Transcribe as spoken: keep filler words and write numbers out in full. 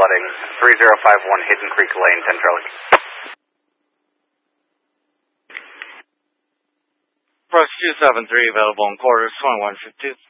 heading three zero five one Hidden Creek Lane, ten Charlie. Approach two seven three, available in quarters, twenty-one fifty.